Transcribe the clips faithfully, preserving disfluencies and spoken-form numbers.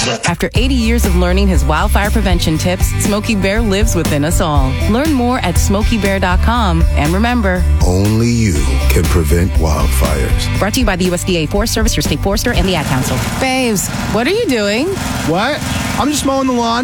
After eighty years of learning his wildfire prevention tips, Smokey Bear lives within us all. Learn more at smokey bear dot com. And remember, only you can prevent wildfires. Brought to you by the U S D A Forest Service, your state forester, and the Ad Council. Babes, what are you doing? What? I'm just mowing the lawn.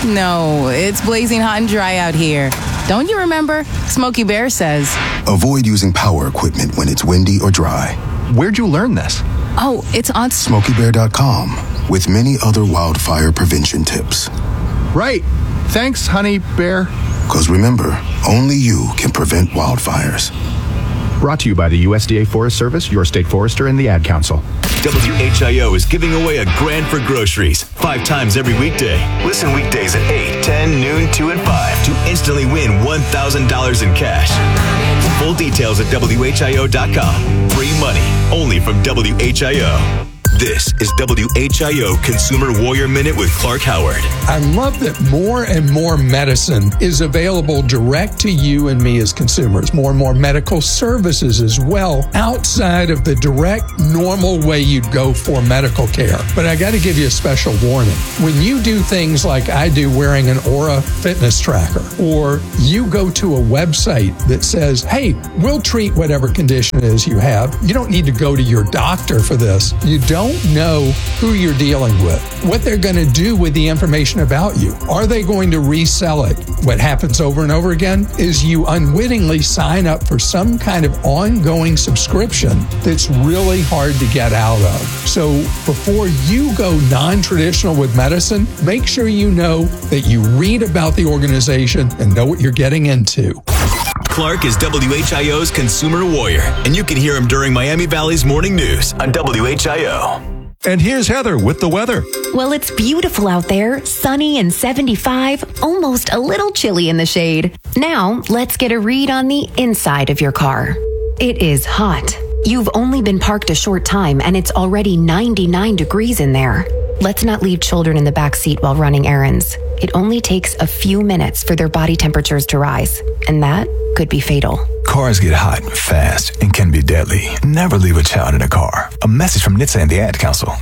No, it's blazing hot and dry out here. Don't you remember? Smokey Bear says, avoid using power equipment when it's windy or dry. Where'd you learn this? Oh, it's on smokey bear dot com with many other wildfire prevention tips. Right. Thanks, honey bear. Because remember, only you can prevent wildfires. Brought to you by the U S D A Forest Service, your state forester, and the Ad Council. W H I O is giving away a grand for groceries five times every weekday. Listen weekdays at eight, ten, noon, two, and five to instantly win one thousand dollars in cash. Full details at W H I O dot com. Free money only from W H I O. This is W H I O Consumer Warrior Minute with Clark Howard. I love that more and more medicine is available direct to you and me as consumers. More and more medical services as well, outside of the direct, normal way you'd go for medical care. But I got to give you a special warning. When you do things like I do, wearing an Aura fitness tracker, or you go to a website that says, hey, we'll treat whatever condition it is you have. You don't need to go to your doctor for this. You don't know who you're dealing with, what they're going to do with the information about you. Are they going to resell it? What happens over and over again is you unwittingly sign up for some kind of ongoing subscription that's really hard to get out of. So before you go non-traditional with medicine, make sure you know that you read about the organization and know what you're getting into. Clark is W H I O's Consumer Warrior, and you can hear him during Miami Valley's Morning News on W H I O. And here's Heather with the weather. Well, it's beautiful out there, sunny and seventy-five, almost a little chilly in the shade. Now, let's get a read on the inside of your car. It is hot. You've only been parked a short time, and it's already ninety-nine degrees in there. Let's not leave children in the back seat while running errands. It only takes a few minutes for their body temperatures to rise, and that could be fatal. Cars get hot fast and can be deadly. Never leave a child in a car. A message from N H T S A and the Ad Council.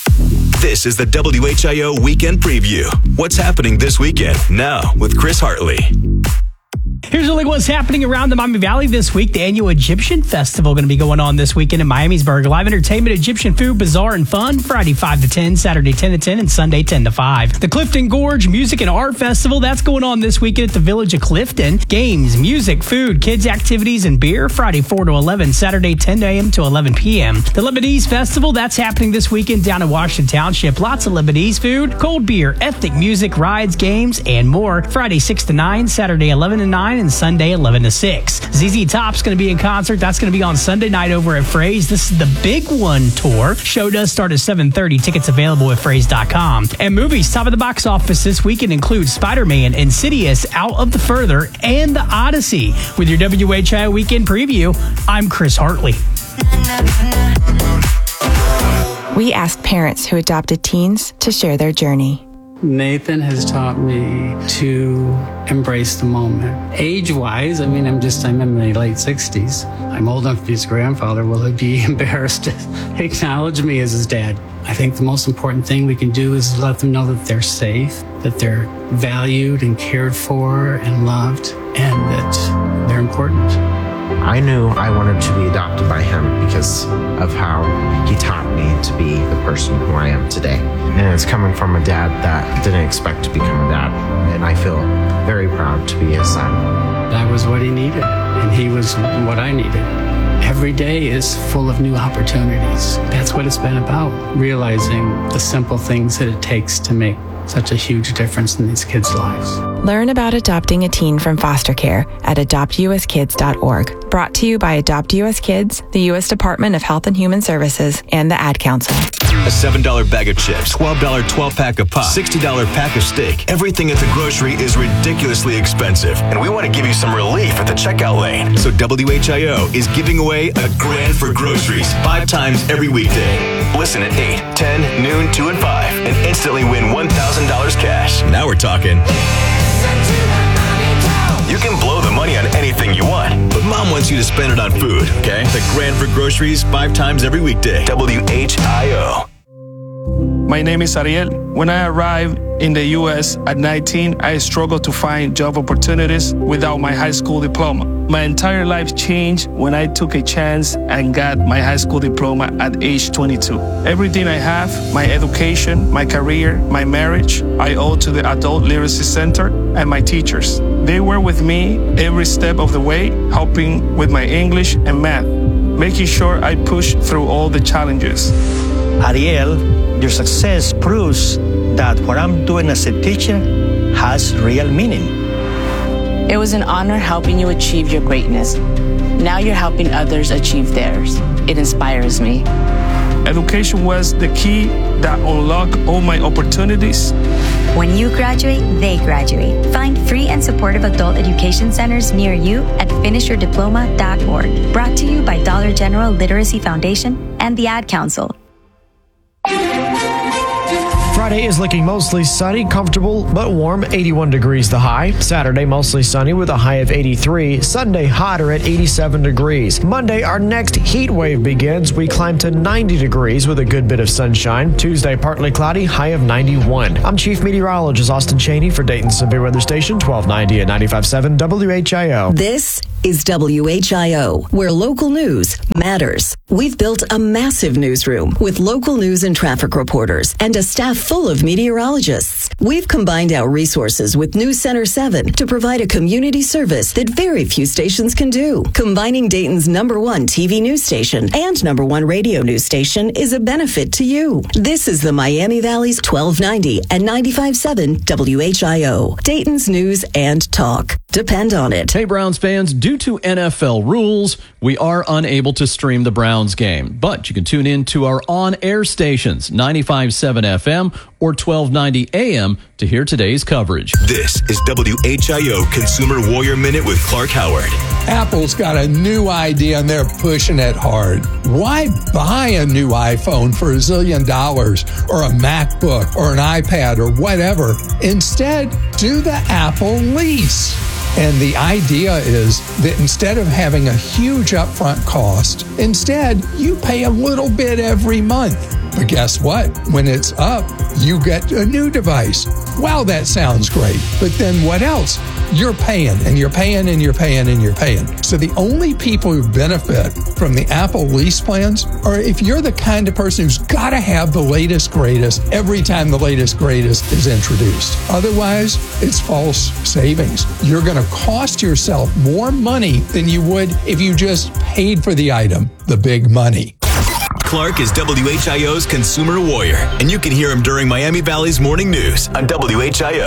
This is the W H I O Weekend Preview. What's happening this weekend? Now with Chris Hartley. Here's a look at what's happening around the Miami Valley this week. The annual Egyptian Festival going to be going on this weekend in Miamisburg. Live entertainment, Egyptian food, bazaar, and fun. Friday five to ten, Saturday ten to ten, and Sunday ten to five. The Clifton Gorge Music and Art Festival, that's going on this weekend at the Village of Clifton. Games, music, food, kids' activities, and beer. Friday four to eleven, Saturday ten a.m. to eleven p.m. The Lebanese Festival, that's happening this weekend down in Washington Township. Lots of Lebanese food, cold beer, ethnic music, rides, games, and more. Friday six to nine, Saturday eleven to nine, and Sunday eleven to six. Z Z Top's going to be in concert. That's going to be on Sunday night over at Fraze. This is the Big One tour. Show does start at seven thirty. Tickets available at fraze dot com. And movies top of the box office this weekend include Spider-Man, Insidious, Out of the Further, and The Odyssey. With your W H I O Weekend Preview, I'm Chris Hartley. We asked parents who adopted teens to share their journey. Nathan has taught me to embrace the moment. Age-wise, I mean, I'm just, I'm in my late sixties. I'm old enough to be his grandfather. Will he be embarrassed to acknowledge me as his dad? I think the most important thing we can do is let them know that they're safe, that they're valued and cared for and loved, and that they're important. I knew I wanted to be adopted by him because of how he taught me to be the person who I am today. And it's coming from a dad that didn't expect to become a dad. And I feel very proud to be his son. I was what he needed, and he was what I needed. Every day is full of new opportunities. That's what it's been about, realizing the simple things that it takes to make such a huge difference in these kids' lives. Learn about adopting a teen from foster care at adopt u s kids dot org. Brought to you by Adopt U S Kids, the U S Department of Health and Human Services, and the Ad Council. A seven dollar bag of chips, twelve dollar twelve pack of pop, sixty dollar pack of steak. Everything at the grocery is ridiculously expensive, and we want to give you some relief at the checkout lane. So W H I O is giving away a grand for groceries five times every weekday. Listen at eight, ten, noon, two, and five, and instantly win one thousand dollars cash. Now we're talking. You can blow the money on anything you want, but Mom wants you to spend it on food, okay? The grand for groceries five times every weekday. W H I O. My name is Ariel. When I arrived in the U S at nineteen, I struggled to find job opportunities without my high school diploma. My entire life changed when I took a chance and got my high school diploma at age twenty-two. Everything I have, my education, my career, my marriage, I owe to the Adult Literacy Center and my teachers. They were with me every step of the way, helping with my English and math, making sure I pushed through all the challenges. Ariel, your success proves that what I'm doing as a teacher has real meaning. It was an honor helping you achieve your greatness. Now you're helping others achieve theirs. It inspires me. Education was the key that unlocked all my opportunities. When you graduate, they graduate. Find free and supportive adult education centers near you at finish your diploma dot org. Brought to you by Dollar General Literacy Foundation and the Ad Council. Friday is looking mostly sunny, comfortable, but warm, eighty-one degrees the high. Saturday, mostly sunny with a high of eighty-three. Sunday, hotter at eighty-seven degrees. Monday, our next heat wave begins. We climb to ninety degrees with a good bit of sunshine. Tuesday, partly cloudy, high of ninety-one. I'm Chief Meteorologist Austin Cheney for Dayton's Severe Weather Station, twelve ninety and ninety-five point seven W H I O. This is W H I O, where local news matters. We've built a massive newsroom with local news and traffic reporters and a staff full of meteorologists. We've combined our resources with News Center seven to provide a community service that very few stations can do. Combining Dayton's number one T V news station and number one radio news station is a benefit to you. This is the Miami Valley's twelve ninety and ninety-five point seven W H I O, Dayton's news and talk. Depend on it. Hey, Browns fans, due to N F L rules, we are unable to stream the Browns game, but you can tune in to our on-air stations, ninety-five point seven F M or twelve ninety A M to hear today's coverage. This is W H I O Consumer Warrior Minute with Clark Howard. Apple's got a new idea and they're pushing it hard. Why buy a new iPhone for a zillion dollars or a MacBook or an iPad or whatever? Instead, do the Apple lease. And the idea is that instead of having a huge upfront cost, instead you pay a little bit every month. But guess what? When it's up, you get a new device. Wow, that sounds great. But then what else? You're paying and you're paying and you're paying and you're paying. So the only people who benefit from the Apple lease plans are if you're the kind of person who's got to have the latest greatest every time the latest greatest is introduced. Otherwise, it's false savings. You're going to cost yourself more money than you would if you just paid for the item, the big money. Clark is W H I O's Consumer Warrior, and you can hear him during Miami Valley's Morning News on W H I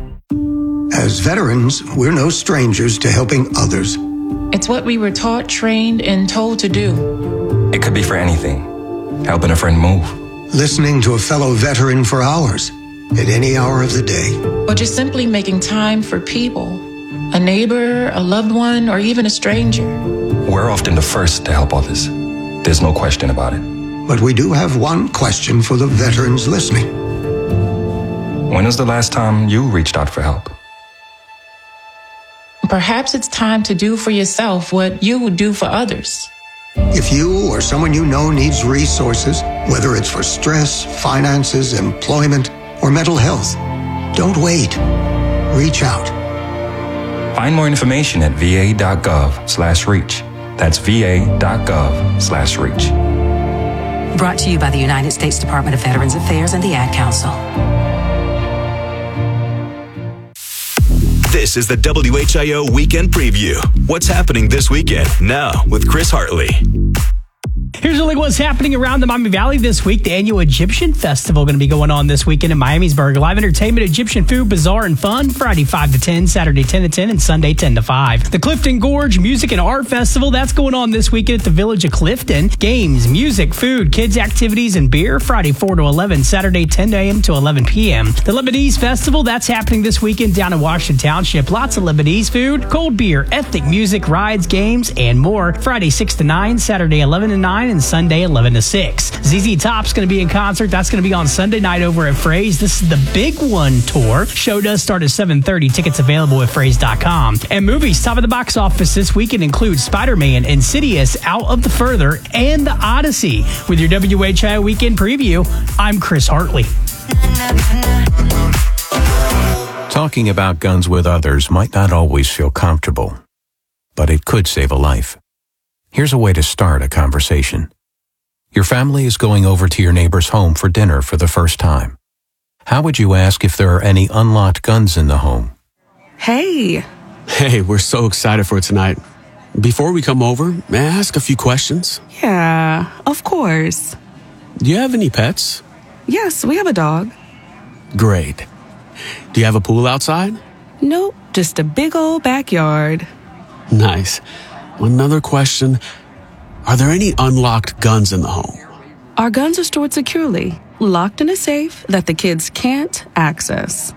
O. As veterans, we're no strangers to helping others. It's what we were taught, trained, and told to do. It could be for anything. Helping a friend move. Listening to a fellow veteran for hours, at any hour of the day. Or just simply making time for people. A neighbor, a loved one, or even a stranger. We're often the first to help others. There's no question about it. But we do have one question for the veterans listening. When was the last time you reached out for help? Perhaps it's time to do for yourself what you would do for others. If you or someone you know needs resources, whether it's for stress, finances, employment, or mental health, don't wait. Reach out. Find more information at va.gov slash reach. That's va.gov slash reach. Brought to you by the United States Department of Veterans Affairs and the Ad Council. This is the W H I O Weekend Preview. What's happening this weekend? Now with Chris Hartley. Here's really what's happening around the Miami Valley this week. The annual Egyptian Festival going to be going on this weekend in Miamisburg. Live entertainment, Egyptian food, bazaar, and fun. Friday five to ten, Saturday ten to ten, and Sunday ten to five. The Clifton Gorge Music and Art Festival, that's going on this weekend at the Village of Clifton. Games, music, food, kids' activities, and beer. Friday four to eleven, Saturday ten a.m. to eleven p.m. The Lebanese Festival, that's happening this weekend down in Washington Township. Lots of Lebanese food, cold beer, ethnic music, rides, games, and more. Friday six to nine, Saturday eleven to nine, and Sunday eleven to six. Z Z Top's going to be in concert. That's going to be on Sunday night over at Fraze. This is the Big One tour. Show does start at seven thirty. Tickets available at fraze dot com. And movies top of the box office this weekend include Spider-Man, Insidious, Out of the Further, and The Odyssey. With your W H I O Weekend Preview, I'm Chris Hartley. Talking about guns with others might not always feel comfortable, but it could save a life. Here's a way to start a conversation. Your family is going over to your neighbor's home for dinner for the first time. How would you ask if there are any unlocked guns in the home? Hey. Hey, we're so excited for tonight. Before we come over, may I ask a few questions? Yeah, of course. Do you have any pets? Yes, we have a dog. Great. Do you have a pool outside? Nope, just a big old backyard. Nice. Another question. Are there any unlocked guns in the home? Our guns are stored securely, locked in a safe that the kids can't access.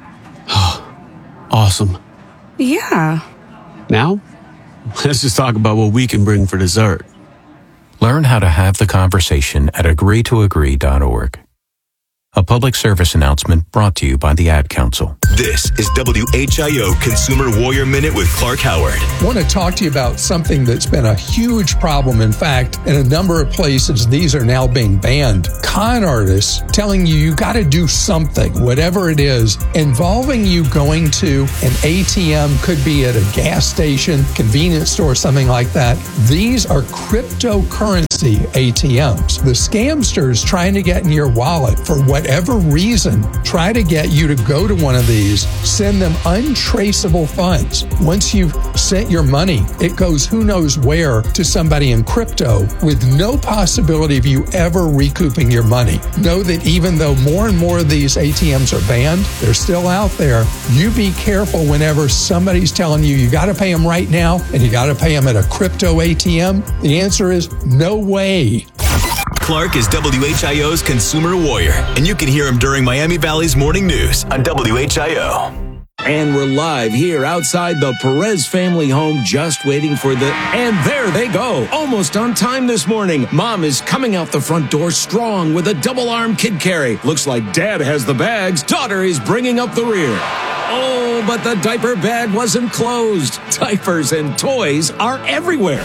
Awesome. Yeah. Now, let's just talk about what we can bring for dessert. Learn how to have the conversation at agree to agree dot org. A public service announcement brought to you by the Ad Council. This is W H I O Consumer Warrior Minute with Clark Howard. I want to talk to you about something that's been a huge problem. In fact, in a number of places, these are now being banned. Con artists telling you you got to do something, whatever it is, involving you going to an A T M, could be at a gas station, convenience store, something like that. These are cryptocurrency A T Ms. The scamsters trying to get in your wallet for whatever reason, try to get you to go to one of these, send them untraceable funds. Once you've sent your money, it goes who knows where to somebody in crypto with no possibility of you ever recouping your money. Know that even though more and more of these A T Ms are banned, they're still out there. You be careful whenever somebody's telling you you got to pay them right now and you got to pay them at a crypto A T M. The answer is no way. Clark is W H I O's Consumer Warrior, and you can hear him during Miami Valley's Morning News on W H I O. And we're live here outside the Perez family home, just waiting for the... And there they go, almost on time this morning. Mom is coming out the front door strong with a double-arm kid carry. Looks like Dad has the bags. Daughter is bringing up the rear. Oh, but the diaper bag wasn't closed. Diapers and toys are everywhere.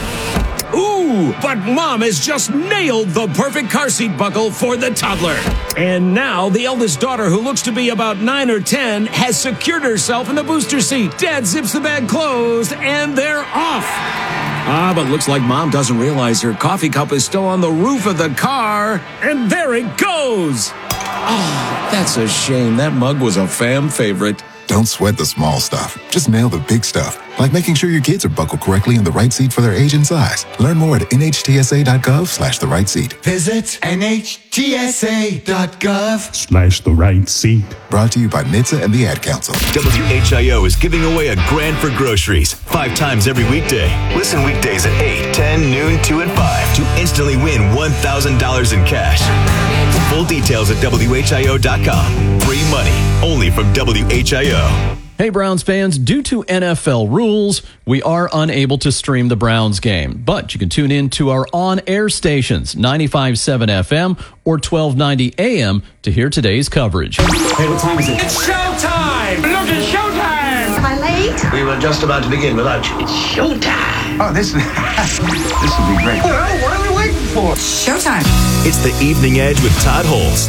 Ooh, but Mom has just nailed the perfect car seat buckle for the toddler. And now the eldest daughter, who looks to be about nine or ten, has secured herself in the booster seat. Dad zips the bag closed, and they're off. Ah, but looks like Mom doesn't realize her coffee cup is still on the roof of the car. And there it goes. Oh, that's a shame. That mug was a fam favorite. Don't sweat the small stuff. Just nail the big stuff, like making sure your kids are buckled correctly in the right seat for their age and size. Learn more at N H T S A dot gov slash the right seat. Visit N H T S A dot gov Slash the right seat. Brought to you by N H T S A and the Ad Council. W H I O is giving away a grand for groceries five times every weekday. Listen weekdays at eight, ten, noon, two, and five to instantly win one thousand dollars in cash. Full details at W H I O dot com. Free money only from W H I O. Hey, Browns fans, due to N F L rules, we are unable to stream the Browns game, but you can tune in to our on-air stations, ninety-five point seven F M or twelve ninety A M, to hear today's coverage. Hey, what time is it? It's showtime! Look, it's showtime! Am I late? We were just about to begin without you. It's showtime! Oh, this this will be great. Well, what are we waiting for? Showtime! It's the Evening Edge with Todd Holst.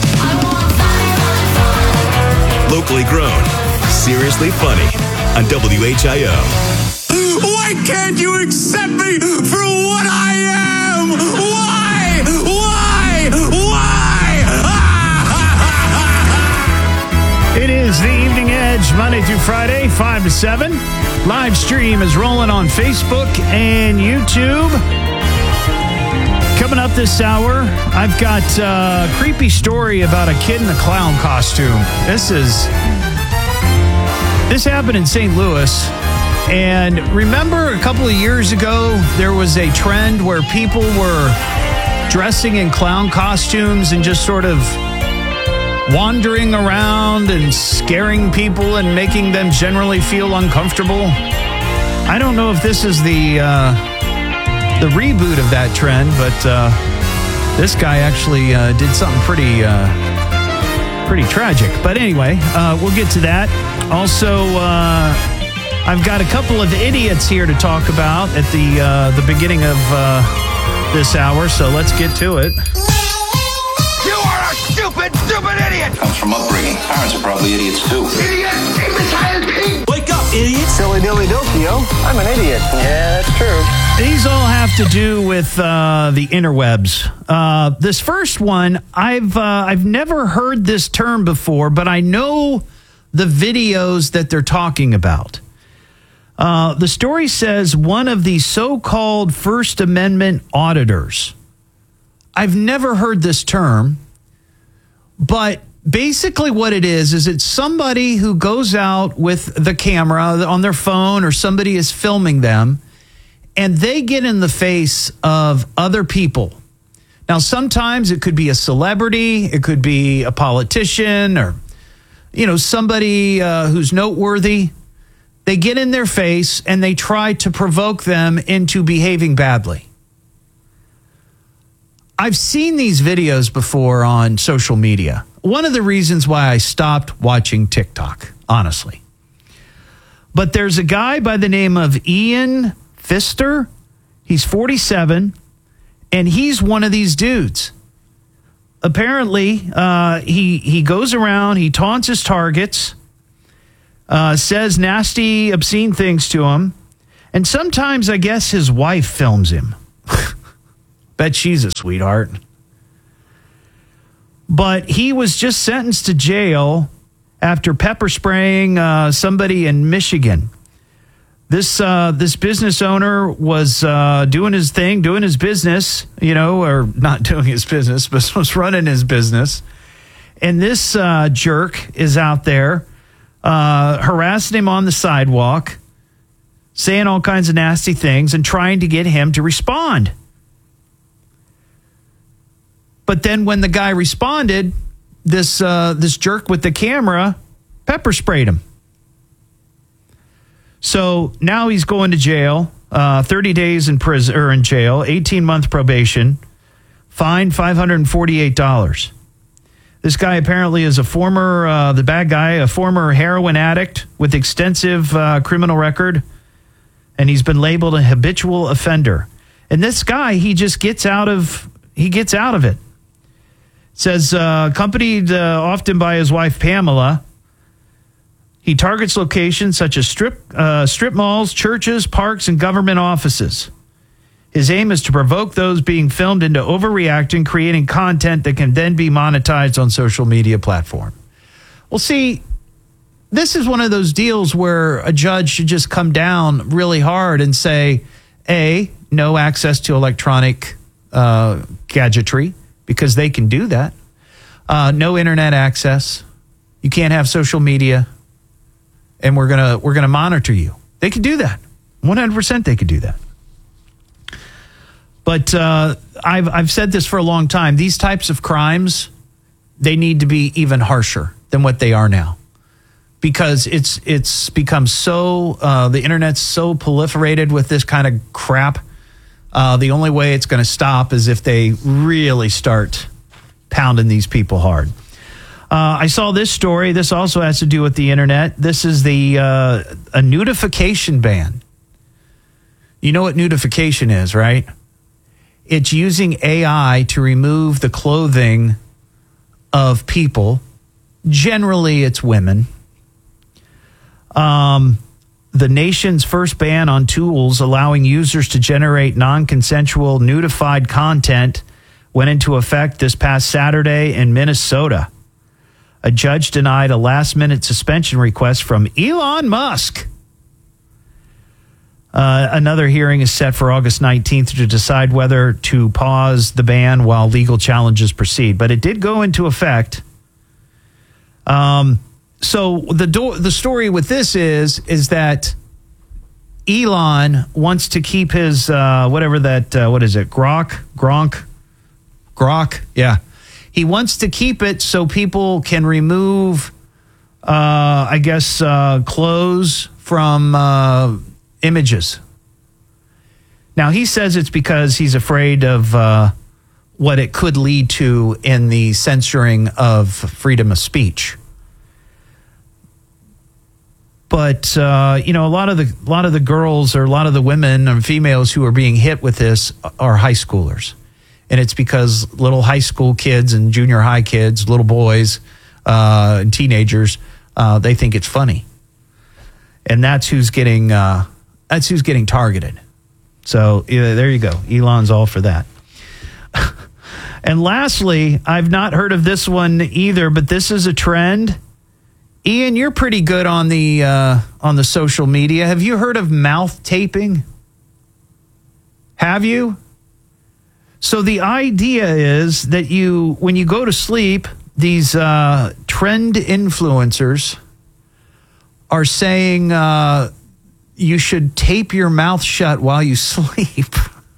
Locally grown, seriously funny on W H I O. Why can't you accept me for what I am? Why? Why? Why? It is the Evening Edge, Monday through Friday, five to seven. Live stream is rolling on Facebook and YouTube. Coming up this hour, I've got a creepy story about a kid in a clown costume. This is... This happened in Saint Louis. And remember a couple of years ago, there was a trend where people were dressing in clown costumes and just sort of wandering around and scaring people and making them generally feel uncomfortable. I don't know if this is the uh, the reboot of that trend, but uh, This guy actually uh, did something pretty, uh, pretty tragic. But anyway, uh, we'll get to that. Also, uh, I've got a couple of idiots here to talk about at the uh, the beginning of uh, this hour. So let's get to it. You are a stupid, stupid idiot! Comes from upbringing. Parents are probably idiots too. Idiot! Imbecile pig! Wake up, idiot! Silly nilly dokio. I'm an idiot. Yeah, that's true. These all have to do with uh, the interwebs. Uh, this first one, I've uh, I've never heard this term before, but I know the videos that they're talking about. Uh, the story says one of the so-called First Amendment auditors. I've never heard this term, but basically what it is, is it's somebody who goes out with the camera on their phone or somebody is filming them, and they get in the face of other people. Now, sometimes it could be a celebrity, it could be a politician, or, you know, somebody uh, who's noteworthy. They get in their face and they try to provoke them into behaving badly. I've seen these videos before on social media. One of the reasons why I stopped watching TikTok, honestly. But there's a guy by the name of Ian Pfister. He's forty-seven, and he's one of these dudes. Apparently, uh, he, he goes around, he taunts his targets, uh, says nasty, obscene things to him, and sometimes I guess his wife films him. Bet she's a sweetheart. But he was just sentenced to jail after pepper spraying uh, somebody in Michigan. This uh, this business owner was uh, doing his thing, doing his business, you know, or not doing his business, but was running his business. And this uh, jerk is out there uh, harassing him on the sidewalk, saying all kinds of nasty things and trying to get him to respond. But then when the guy responded, this uh, this jerk with the camera pepper sprayed him. So now he's going to jail, uh, thirty days in prison or in jail, eighteen month probation, fined five hundred forty-eight dollars. This guy apparently is a former, uh, the bad guy, a former heroin addict with extensive uh, criminal record, and he's been labeled a habitual offender. And this guy, he just gets out of he gets out of it. Says, uh, accompanied uh, often by his wife, Pamela, he targets locations such as strip uh, strip malls, churches, parks, and government offices. His aim is to provoke those being filmed into overreacting, creating content that can then be monetized on social media platform. Well, see, this is one of those deals where a judge should just come down really hard and say, A, no access to electronic uh, gadgetry, because they can do that. Uh, no internet access. You can't have social media, and we're gonna we're gonna monitor you. They could do that. one hundred percent they could do that. But uh, I've I've said this for a long time. These types of crimes, they need to be even harsher than what they are now, because it's it's become so uh, the internet's so proliferated with this kind of crap. Uh, the only way it's going to stop is if they really start pounding these people hard. Uh, I saw this story. This also has to do with the internet. This is the uh, a nudification ban. You know what nudification is, right? It's using A I to remove the clothing of people. Generally, it's women. Um. The nation's first ban on tools allowing users to generate non-consensual nudified content went into effect this past Saturday in Minnesota. A judge denied a last-minute suspension request from Elon Musk. Uh, another hearing is set for August nineteenth to decide whether to pause the ban while legal challenges proceed. But it did go into effect. Um... So the do- the story with this is is that Elon wants to keep his uh, whatever that uh, what is it Grok Gronk Grok yeah he wants to keep it so people can remove uh, I guess uh, clothes from uh, images. Now he says it's because he's afraid of uh, what it could lead to in the censoring of freedom of speech. But uh, you know, a lot of the a lot of the girls or a lot of the women and females who are being hit with this are high schoolers, and it's because little high school kids and junior high kids, little boys, uh, and teenagers, uh, they think it's funny, and that's who's getting uh, that's who's getting targeted. So yeah, there you go. Elon's all for that. And lastly, I've not heard of this one either, but this is a trend. Ian, you're pretty good on the uh, on the social media. Have you heard of mouth taping? Have you? So the idea is that you, when you go to sleep, these uh, trend influencers are saying uh, you should tape your mouth shut while you sleep.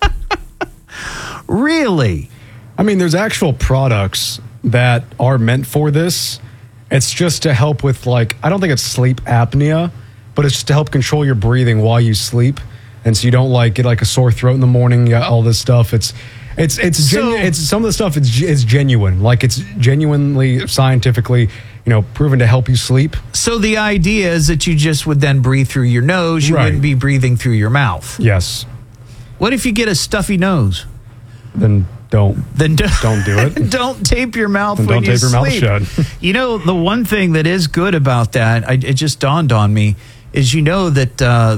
Really? I mean, there's actual products that are meant for this. It's just to help with, like, I don't think it's sleep apnea, but it's just to help control your breathing while you sleep. And so you don't, like, get, like, a sore throat in the morning, you got all this stuff. It's, it's, it's, So- genu- it's some of the stuff is, is genuine. Like, it's genuinely, scientifically, you know, proven to help you sleep. So the idea is that you just would then breathe through your nose. You Right. wouldn't be breathing through your mouth. Yes. What if you get a stuffy nose? Then don't. Then do, don't do it. Don't tape your mouth Then when don't you tape your mouth sleep. shut. You know, the one thing that is good about that, I, it just dawned on me, is you know that uh,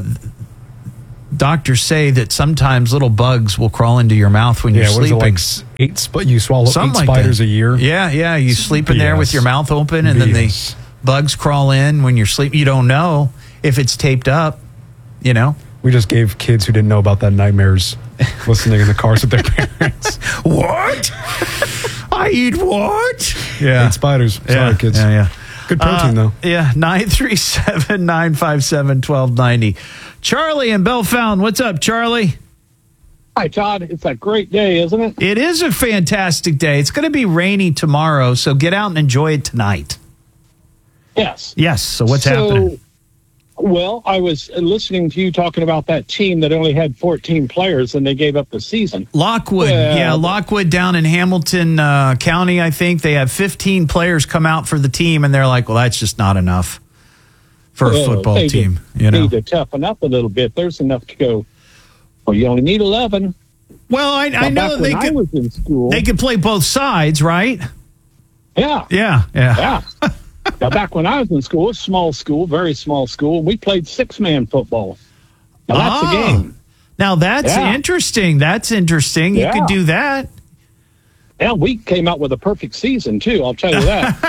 doctors say that sometimes little bugs will crawl into your mouth when Yeah, you're what is it, sleeping. like s- eight sp- you swallow Something eight like spiders that. a year? Yeah, yeah. You sleep in there B S. with your mouth open, and then B S. the bugs crawl in when you're sleeping. You don't know if it's taped up, you know? We just gave kids who didn't know about that nightmares listening in the cars with their parents. What? I eat what? Yeah. Eight spiders. Sorry, Yeah, kids. yeah, yeah. Good protein, Uh, though. Yeah, nine three seven, nine five seven, one two nine zero. Charlie in Bellefontaine. What's up, Charlie? Hi, Todd. It's a great day, isn't it? It is a fantastic day. It's going to be rainy tomorrow, so get out and enjoy it tonight. Yes. Yes, so what's So, happening? Well, I was listening to you talking about that team that only had fourteen players and they gave up the season. Lockwood, Well, yeah, Lockwood down in Hamilton uh, County, I think. They have fifteen players come out for the team, and they're like, well, that's just not enough for a well, football they team. Need, You know, need to toughen up a little bit. There's enough to go. Well, you only need eleven. Well, I, I Now, know back they when could. I was in school. They could play both sides, right? Yeah. Yeah, yeah. Yeah. Now, back when I was in school, it was a small school, very small school, we played six-man football. Now, that's Ah. a game. Now that's Yeah. interesting. That's interesting. You Yeah. could do that. Yeah, we came out with a perfect season, too, I'll tell you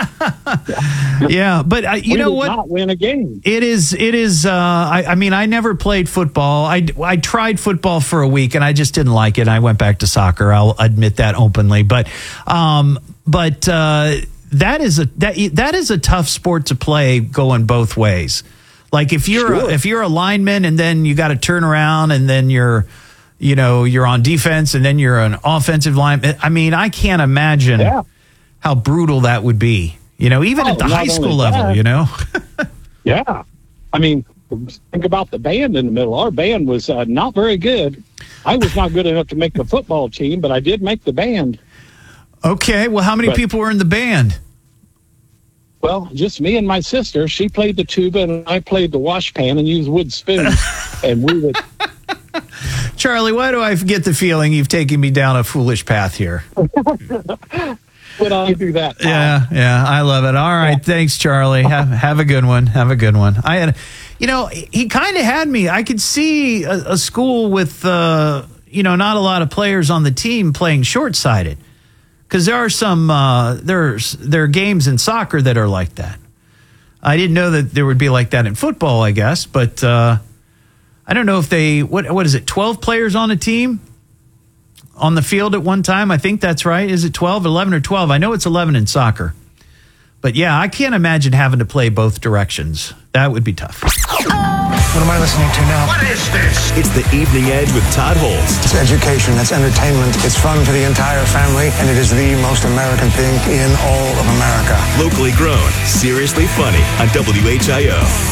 that. Yeah, but uh, you we know did what? not win a game. It is. It is. Uh, I, I mean, I never played football. I, I tried football for a week, and I just didn't like it. I went back to soccer. I'll admit that openly. But, um, but uh, that is a that that is a tough sport to play, going both ways. Like if you're a, Sure. if you're a lineman, and then you got to turn around, and then you're, you know, you're on defense, and then you're an offensive lineman. I mean, I can't imagine Yeah. how brutal that would be. You know, even Oh, at the not high only school level. that. You know. Yeah. I mean, think about the band in the middle. Our band was uh, not very good. I was not good enough to make the football team, but I did make the band. Okay, well, how many But- people were in the band? Well, just me and my sister. She played the tuba, and I played the washpan and used wood spoons. and we would. Charlie, why do I get the feeling you've taken me down a foolish path here? Would I do that? Tom? Yeah, yeah, I love it. All right, thanks, Charlie. Have, have a good one. Have a good one. I had, you know, he kind of had me. I could see a, a school with, uh, you know, not a lot of players on the team playing short-sighted, because there are some uh, there's there are games in soccer that are like that. I didn't know that there would be like that in football, I guess, but uh, I don't know if they what what is it? twelve players on a team on the field at one time. I think that's right. Is it twelve, eleven, or twelve? I know it's eleven in soccer. But yeah, I can't imagine having to play both directions. That would be tough. What am I listening to now? What is this? It's the Evening Edge with Todd Holst. It's education, it's entertainment, it's fun for the entire family, and it is the most American thing in all of America. Locally grown, seriously funny on W H I O.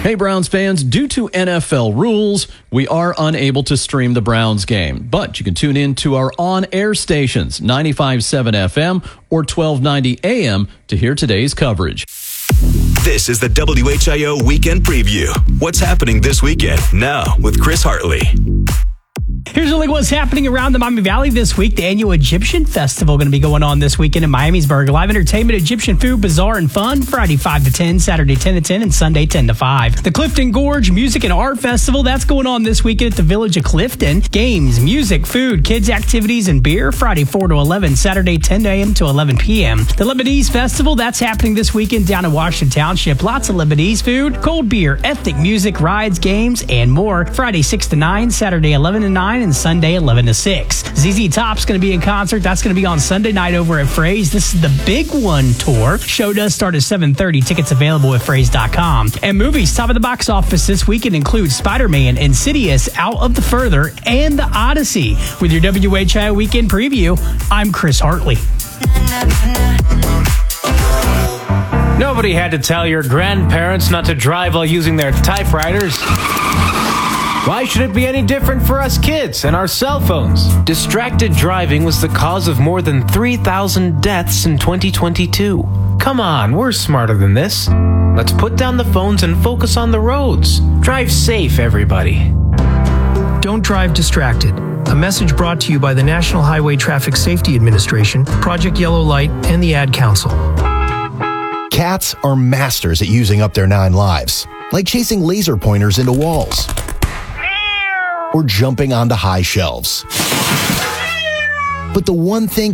Hey, Browns fans, due to N F L rules, we are unable to stream the Browns game, but you can tune in to our on-air stations, ninety-five point seven F M or twelve ninety A M, to hear today's coverage. This is the W H I O Weekend Preview. What's happening this weekend? Now with Chris Hartley. Here's a look at what's happening around the Miami Valley this week. The annual Egyptian Festival going to be going on this weekend in Miamisburg. Live entertainment, Egyptian food, bazaar, and fun. Friday five to ten, Saturday ten to ten, and Sunday ten to five. The Clifton Gorge Music and Art Festival, that's going on this weekend at the Village of Clifton. Games, music, food, kids activities, and beer. Friday four to eleven, Saturday ten A M to eleven P M. The Lebanese Festival, that's happening this weekend down in Washington Township. Lots of Lebanese food, cold beer, ethnic music, rides, games, and more. Friday six to nine, Saturday eleven to nine, and Sunday eleven to six. Z Z Top's going to be in concert. That's going to be on Sunday night over at Fraze. This is the Big One tour. Show does start at seven thirty. Tickets available at fraze dot com. And movies top of the box office this weekend include Spider-Man, Insidious, Out of the Further, and The Odyssey. With your W H I O Weekend Preview, I'm Chris Hartley. Nobody had to tell your grandparents not to drive while using their typewriters. Why should it be any different for us kids and our cell phones? Distracted driving was the cause of more than three thousand deaths in twenty twenty-two. Come on, we're smarter than this. Let's put down the phones and focus on the roads. Drive safe, everybody. Don't drive distracted. A message brought to you by the National Highway Traffic Safety Administration, Project Yellow Light, and the Ad Council. Cats are masters at using up their nine lives, like chasing laser pointers into walls or jumping onto high shelves. But the one thing